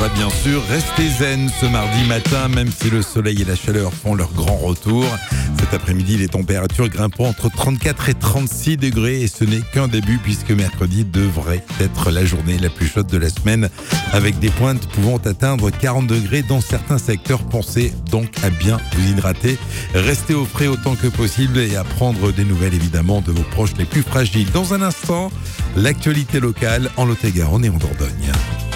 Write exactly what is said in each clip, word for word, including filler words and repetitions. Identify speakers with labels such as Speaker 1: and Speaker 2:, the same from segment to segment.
Speaker 1: va bien sûr rester zen ce mardi matin, même si le soleil et la chaleur font leur grand retour. Cet après-midi, les températures grimperont entre trente-quatre et trente-six degrés et ce n'est qu'un début puisque mercredi devrait être la journée la plus chaude de la semaine avec des pointes pouvant atteindre quarante degrés dans certains secteurs. Pensez donc à bien vous hydrater, restez au frais autant que possible et à prendre des nouvelles évidemment de vos proches les plus fragiles. Dans un instant, l'actualité locale en Lot-et-Garonne et en Dordogne.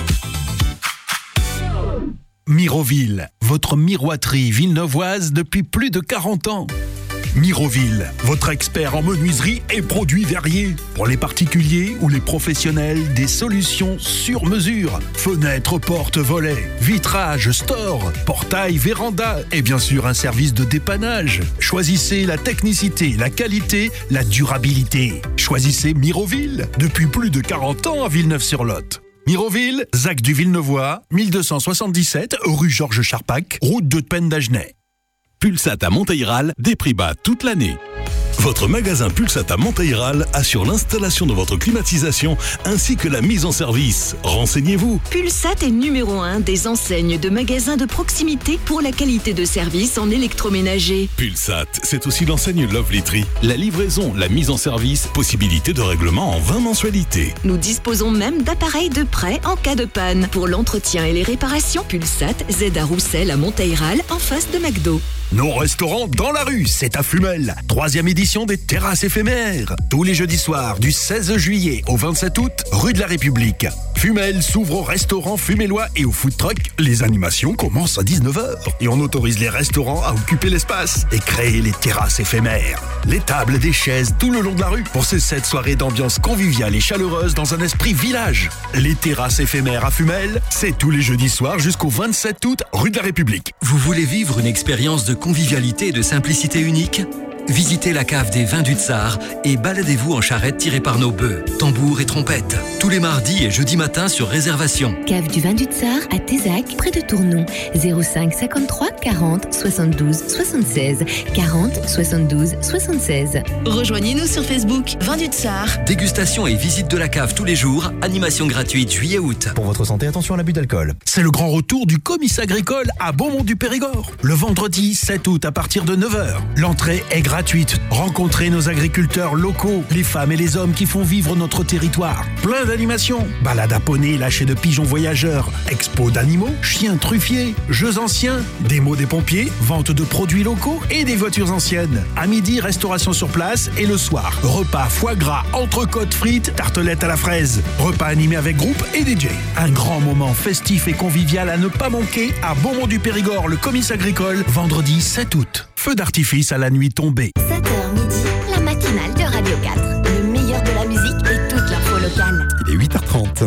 Speaker 2: Miroville, votre miroiterie villeneuvoise depuis plus de quarante ans. Miroville, votre expert en menuiserie et produits verriers. Pour les particuliers ou les professionnels, des solutions sur mesure. Fenêtres, portes, volets, vitrages, stores, portails, vérandas et bien sûr un service de dépannage. Choisissez la technicité, la qualité, la durabilité. Choisissez Miroville, depuis plus de quarante ans à Villeneuve-sur-Lot. Miroville, Zac du Villeneuvois, mille deux cent soixante-dix-sept, rue Georges Charpac, route de Pen d'Agenais.
Speaker 3: Pulsat à Monteïral, des prix bas toute l'année. Votre magasin Pulsat à Monteïral assure l'installation de votre climatisation ainsi que la mise en service. Renseignez-vous.
Speaker 4: Pulsat est numéro un des enseignes de magasins de proximité pour la qualité de service en électroménager.
Speaker 3: Pulsat, c'est aussi l'enseigne Lovely Tree. La livraison, la mise en service, possibilité de règlement en vingt mensualités.
Speaker 4: Nous disposons même d'appareils de prêt en cas de panne. Pour l'entretien et les réparations, Pulsat, Z à Roussel à Monteïral, en face de McDo.
Speaker 2: Nos restaurants dans la rue, c'est à Fumel. Troisième édition des terrasses éphémères. Tous les jeudis soirs, du seize juillet au vingt-sept août, rue de la République. Fumel s'ouvre au restaurant fumellois et au food truck. Les animations commencent à dix-neuf heures. Et on autorise les restaurants à occuper l'espace et créer les terrasses éphémères. Les tables, des chaises tout le long de la rue. Pour ces sept soirées d'ambiance conviviale et chaleureuse dans un esprit village. Les terrasses éphémères à Fumel, c'est tous les jeudis soirs jusqu'au vingt-sept août, rue de la République.
Speaker 5: Vous voulez vivre une expérience de convivialité et de simplicité unique ? Visitez la cave des vins du Tsar et baladez-vous en charrette tirée par nos bœufs, tambours et trompettes. Tous les mardis et jeudis matins sur réservation.
Speaker 6: Cave du vin du Tsar à Tézac, près de Tournon. zéro cinq cinquante-trois quarante soixante-douze soixante-seize. quarante soixante-douze soixante-seize.
Speaker 7: Rejoignez-nous sur Facebook, Vin du Tsar.
Speaker 5: Dégustation et visite de la cave tous les jours. Animation gratuite juillet-août.
Speaker 8: Pour votre santé, attention à l'abus d'alcool.
Speaker 2: C'est le grand retour du comice agricole à Beaumont-du-Périgord. Le vendredi sept août à partir de neuf heures. L'entrée est gratuite. Rencontrez nos agriculteurs locaux, les femmes et les hommes qui font vivre notre territoire. Plein d'animations. Balade à poney, lâcher de pigeons voyageurs, expo d'animaux, chiens truffiers, jeux anciens, démos des pompiers, vente de produits locaux et des voitures anciennes. À midi, restauration sur place et le soir, repas, foie gras, entrecôte frites, tartelettes à la fraise. Repas animé avec groupe et D J. Un grand moment festif et convivial à ne pas manquer à Beaumont-du-Périgord, le comice agricole, vendredi sept août. Feu d'artifice à la nuit tombée.
Speaker 9: sept heures midi, la matinale de Radio quatre. Le meilleur de la musique et toute l'info locale.
Speaker 1: Il est huit heures trente.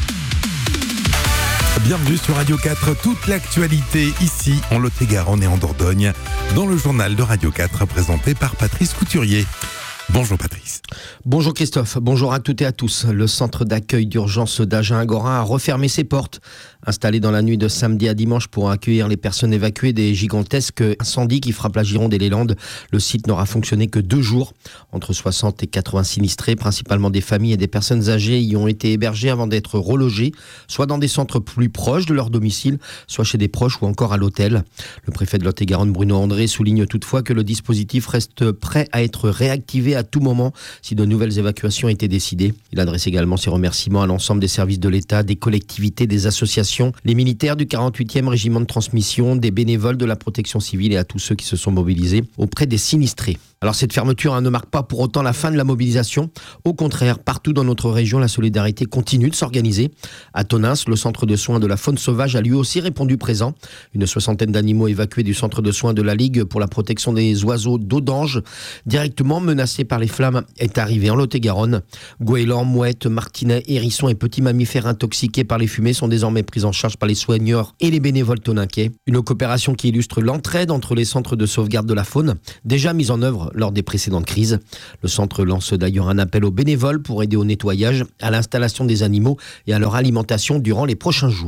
Speaker 1: Bienvenue sur Radio quatre, toute l'actualité ici en Lot-et-Garonne et en Dordogne, dans le journal de Radio quatre présenté par Patrice Couturier. Bonjour Patrice.
Speaker 10: Bonjour Christophe, bonjour à toutes et à tous. Le centre d'accueil d'urgence d'Agen-Gorin a refermé ses portes. Installé dans la nuit de samedi à dimanche pour accueillir les personnes évacuées des gigantesques incendies qui frappent la Gironde et les Landes, le site n'aura fonctionné que deux jours. Entre soixante et quatre-vingts sinistrés, principalement des familles et des personnes âgées, y ont été hébergés avant d'être relogés, soit dans des centres plus proches de leur domicile, soit chez des proches ou encore à l'hôtel. Le préfet de Lot-et-Garonne, Bruno André, souligne toutefois que le dispositif reste prêt à être réactivé à tout moment si de nouvelles évacuations étaient décidées. Il adresse également ses remerciements à l'ensemble des services de l'État, des collectivités, des associations, les militaires du quarante-huitième régiment de transmission, des bénévoles de la protection civile et à tous ceux qui se sont mobilisés auprès des sinistrés. Alors cette fermeture hein, ne marque pas pour autant la fin de la mobilisation. Au contraire, partout dans notre région, la solidarité continue de s'organiser. À Tonins, le centre de soins de la faune sauvage a lui aussi répondu présent. Une soixantaine d'animaux évacués du centre de soins de la Ligue pour la protection des oiseaux d'Audange, directement menacés par les flammes, est arrivée en Lot-et-Garonne. Goélands, mouettes, martinets, hérissons et petits mammifères intoxiqués par les fumées sont désormais pris en charge par les soigneurs et les bénévoles toninquais. Une coopération qui illustre l'entraide entre les centres de sauvegarde de la faune, déjà mise en œuvre lors des précédentes crises. Le centre lance d'ailleurs un appel aux bénévoles pour aider au nettoyage, à l'installation des animaux et à leur alimentation durant les prochains jours.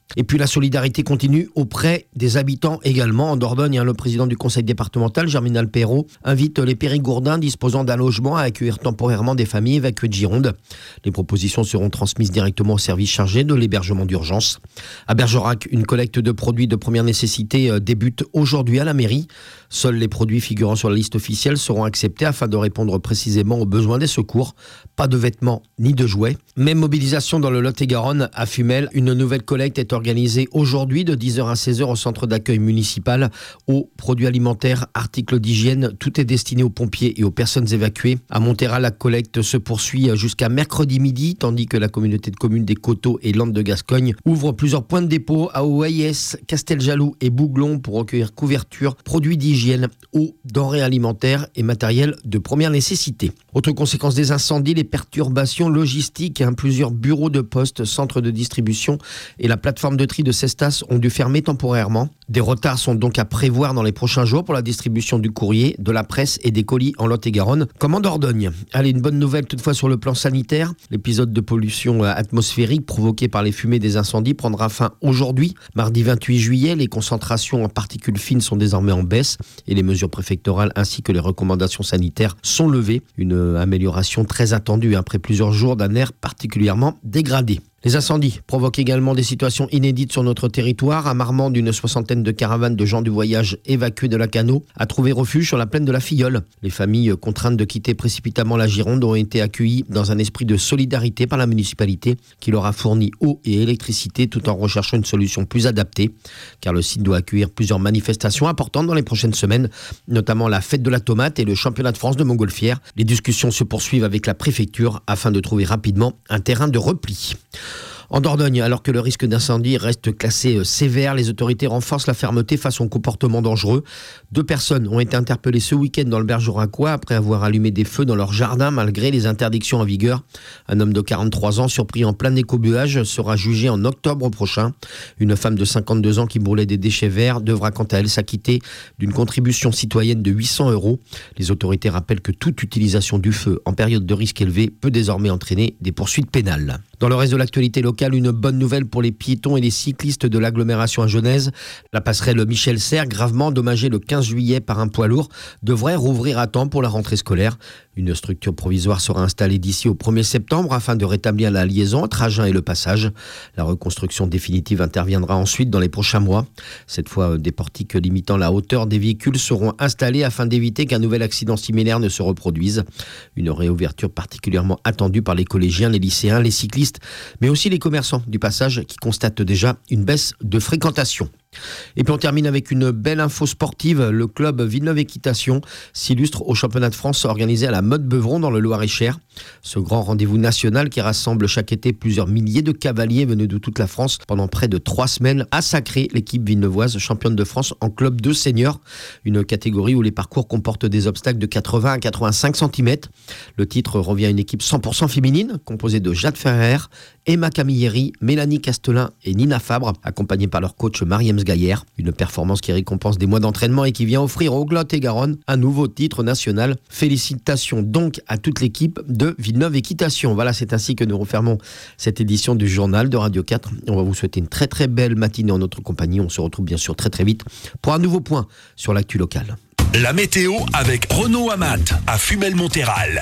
Speaker 10: Et puis la solidarité continue auprès des habitants également. En Dordogne, le président du conseil départemental, Germinal Perrault, invite les Périgourdins disposant d'un logement à accueillir temporairement des familles évacuées de Gironde. Les propositions seront transmises directement au service chargé de l'hébergement d'urgence. À Bergerac, une collecte de produits de première nécessité débute aujourd'hui à la mairie. Seuls les produits figurant sur la liste officielle seront acceptés afin de répondre précisément aux besoins des secours. Pas de vêtements ni de jouets. Même mobilisation dans le Lot-et-Garonne. À Fumel, une nouvelle collecte est organisée aujourd'hui de dix heures à seize heures au centre d'accueil municipal. Aux produits alimentaires, articles d'hygiène, tout est destiné aux pompiers et aux personnes évacuées. À Montera, la collecte se poursuit jusqu'à mercredi midi, tandis que la communauté de communes des Coteaux et Landes de Gascogne ouvre plusieurs points de dépôt à Oaillès, Casteljaloux et Bouglon pour recueillir couverture, produits d'hygiène, eau, denrées alimentaires et matériel de première nécessité. Autre conséquence des incendies, les perturbations logistiques. Hein, plusieurs bureaux de poste, centres de distribution et la plateforme de tri de Cestas ont dû fermer temporairement. Des retards sont donc à prévoir dans les prochains jours pour la distribution du courrier, de la presse et des colis en Lot-et-Garonne, comme en Dordogne. Allez, une bonne nouvelle toutefois sur le plan sanitaire. L'épisode de pollution atmosphérique provoqué par les fumées des incendies prendra fin aujourd'hui. Mardi vingt-huit juillet, les concentrations en particules fines sont désormais en baisse et les mesures préfectorales ainsi que les recommandations sanitaires sont levées. Une amélioration très attendue après plusieurs jours d'un air particulièrement dégradé. Les incendies provoquent également des situations inédites sur notre territoire. À Marmande, une soixantaine de caravanes de gens du voyage évacués de la Cano a trouvé refuge sur la plaine de la Filleule. Les familles contraintes de quitter précipitamment la Gironde ont été accueillies dans un esprit de solidarité par la municipalité qui leur a fourni eau et électricité tout en recherchant une solution plus adaptée. Car le site doit accueillir plusieurs manifestations importantes dans les prochaines semaines, notamment la fête de la tomate et le championnat de France de montgolfière. Les discussions se poursuivent avec la préfecture afin de trouver rapidement un terrain de repli. En Dordogne, alors que le risque d'incendie reste classé sévère, les autorités renforcent la fermeté face aux comportements dangereux. Deux personnes ont été interpellées ce week-end dans le Bergeracois après avoir allumé des feux dans leur jardin malgré les interdictions en vigueur. Un homme de quarante-trois ans surpris en plein écobuage sera jugé en octobre prochain. Une femme de cinquante-deux ans qui brûlait des déchets verts devra quant à elle s'acquitter d'une contribution citoyenne de huit cents euros. Les autorités rappellent que toute utilisation du feu en période de risque élevé peut désormais entraîner des poursuites pénales. Dans le reste de l'actualité locale, une bonne nouvelle pour les piétons et les cyclistes de l'agglomération à Genèse. La passerelle Michel Serres, gravement endommagée le quinze juillet par un poids lourd, devrait rouvrir à temps pour la rentrée scolaire. Une structure provisoire sera installée d'ici au premier septembre afin de rétablir la liaison entre Agen et le passage. La reconstruction définitive interviendra ensuite dans les prochains mois. Cette fois, des portiques limitant la hauteur des véhicules seront installés afin d'éviter qu'un nouvel accident similaire ne se reproduise. Une réouverture particulièrement attendue par les collégiens, les lycéens, les cyclistes, mais aussi les commerçants du passage qui constatent déjà une baisse de fréquentation. Et puis on termine avec une belle info sportive. Le club Villeneuve Équitation s'illustre au championnat de France organisé à la Motte-Beuvron dans le Loir-et-Cher. Ce grand rendez-vous national qui rassemble chaque été plusieurs milliers de cavaliers venus de toute la France pendant près de trois semaines a sacré l'équipe villeneuvoise championne de France en club deux seniors, une catégorie où les parcours comportent des obstacles de quatre-vingts à quatre-vingt-cinq centimètres. Le titre revient à une équipe cent pour cent féminine composée de Jade Ferrer, Emma Camilleri, Mélanie Castelin et Nina Fabre, accompagnée par leur coach Mariems Gaillère. Une performance qui récompense des mois d'entraînement et qui vient offrir au Lot-et-Garonne un nouveau titre national. Félicitations donc à toute l'équipe de Villeneuve Équitation. Voilà, c'est ainsi que nous refermons cette édition du journal de Radio quatre. On va vous souhaiter une très très belle matinée en notre compagnie. On se retrouve bien sûr très très vite pour un nouveau point sur l'actu locale.
Speaker 3: La météo avec Renault Amat à Fumel-Montéral.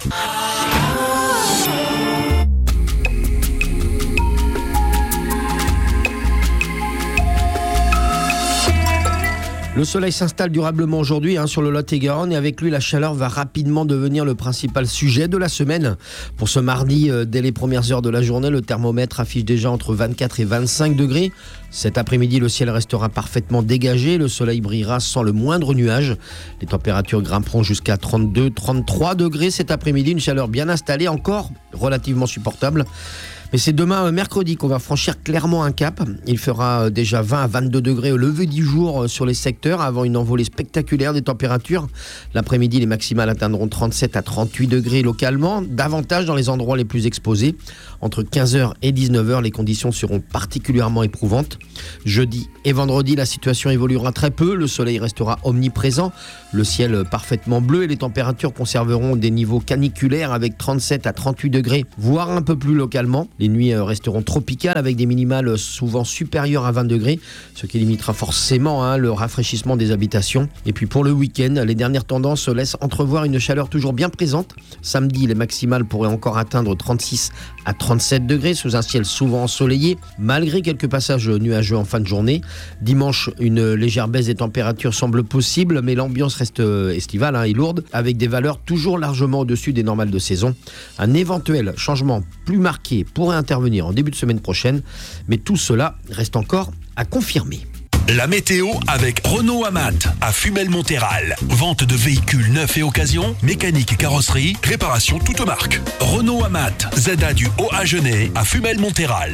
Speaker 10: Le soleil s'installe durablement aujourd'hui hein, sur le Lot-et-Garonne et avec lui la chaleur va rapidement devenir le principal sujet de la semaine. Pour ce mardi, euh, dès les premières heures de la journée, le thermomètre affiche déjà entre vingt-quatre et vingt-cinq degrés. Cet après-midi, le ciel restera parfaitement dégagé, le soleil brillera sans le moindre nuage. Les températures grimperont jusqu'à trente-deux à trente-trois degrés cet après-midi, une chaleur bien installée, encore relativement supportable. Mais c'est demain, mercredi, qu'on va franchir clairement un cap. Il fera déjà vingt à vingt-deux degrés au lever du jour sur les secteurs avant une envolée spectaculaire des températures. L'après-midi, les maximales atteindront trente-sept à trente-huit degrés localement, davantage dans les endroits les plus exposés. Entre quinze heures et dix-neuf heures, les conditions seront particulièrement éprouvantes. Jeudi et vendredi, la situation évoluera très peu. Le soleil restera omniprésent. Le ciel parfaitement bleu et les températures conserveront des niveaux caniculaires avec trente-sept à trente-huit degrés, voire un peu plus localement. Les nuits resteront tropicales avec des minimales souvent supérieures à vingt degrés, ce qui limitera forcément hein, le rafraîchissement des habitations. Et puis pour le week-end, les dernières tendances laissent entrevoir une chaleur toujours bien présente. Samedi, les maximales pourraient encore atteindre trente-six à trente-sept degrés sous un ciel souvent ensoleillé, malgré quelques passages nuageux en fin de journée. Dimanche, une légère baisse des températures semble possible, mais l'ambiance reste estivale hein, et lourde, avec des valeurs toujours largement au-dessus des normales de saison. Un éventuel changement plus marqué pourrait intervenir en début de semaine prochaine, mais tout cela reste encore à confirmer.
Speaker 2: La météo avec Renault Amat à Fumel-Montéral. Vente de véhicules neufs et occasion, mécanique et carrosserie, réparation toute marque. Renault Amat, Z A du Haut-Agenais à Fumel-Montéral.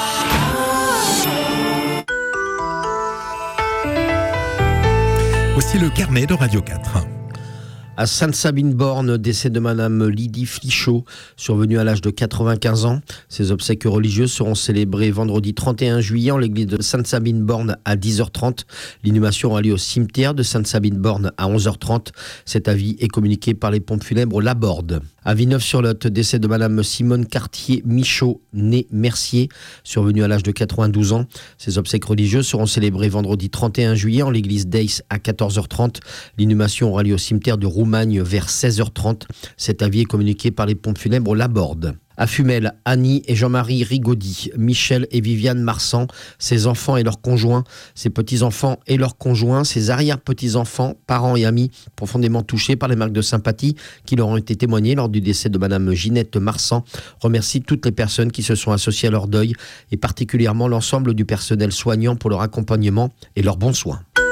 Speaker 1: Voici le carnet de Radio quatre.
Speaker 10: À Sainte-Sabine-Borne, décès de Madame Lydie Flichot, survenue à l'âge de quatre-vingt-quinze ans. Ses obsèques religieuses seront célébrées vendredi trente et un juillet en l'église de Sainte-Sabine-Borne à dix heures trente. L'inhumation aura lieu au cimetière de Sainte-Sabine-Borne à onze heures trente. Cet avis est communiqué par les pompes funèbres Laborde. À Villeneuve-sur-Lot, décès de Madame Simone Cartier-Michaud, née Mercier, survenue à l'âge de quatre-vingt-douze ans. Ses obsèques religieuses seront célébrées vendredi trente et un juillet en l'église d'Aix à quatorze heures trente. L'inhumation aura lieu au cimetière de Roumagne vers seize heures trente. Cet avis est communiqué par les pompes funèbres Laborde. À Fumel, Annie et Jean-Marie Rigaudy, Michel et Viviane Marsan, ses enfants et leurs conjoints, ses petits-enfants et leurs conjoints, ses arrière-petits-enfants, parents et amis, profondément touchés par les marques de sympathie qui leur ont été témoignées lors du décès de Madame Ginette Marsan, remercie toutes les personnes qui se sont associées à leur deuil et particulièrement l'ensemble du personnel soignant pour leur accompagnement et leurs bons soins.